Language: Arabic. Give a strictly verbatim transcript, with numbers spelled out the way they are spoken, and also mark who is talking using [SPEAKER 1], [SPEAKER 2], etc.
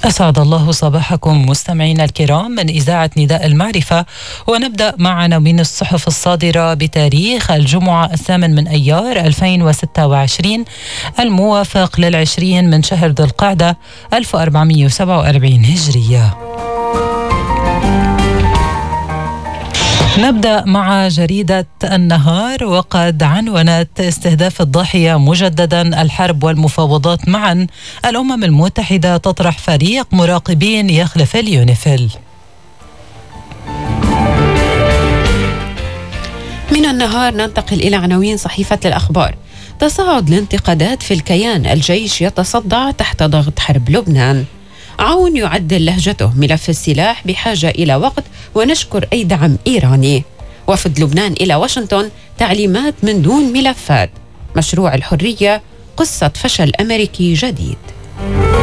[SPEAKER 1] أسعد الله صباحكم مستمعينا الكرام من إذاعة نداء المعرفة، ونبدأ مع عناوين الصحف الصادرة بتاريخ الجمعة الثامن من أيار ألفين وستة وعشرين الموافق للعشرين من شهر ذو القعدة ألف وأربعمائة وسبعة وأربعين هجرية. نبدأ مع جريدة النهار، وقد عنونت استهداف الضاحية مجددا، الحرب والمفاوضات معا، الأمم المتحدة تطرح فريق مراقبين يخلف اليونيفيل.
[SPEAKER 2] من النهار ننتقل إلى عناوين صحيفة الأخبار. تصاعد الانتقادات في الكيان، الجيش يتصدع تحت ضغط حرب لبنان. عون يعدل لهجته، ملف السلاح بحاجة إلى وقت ونشكر أي دعم إيراني. وفد لبنان إلى واشنطن، تعليمات من دون ملفات. مشروع الحرية، قصة فشل أمريكي جديد.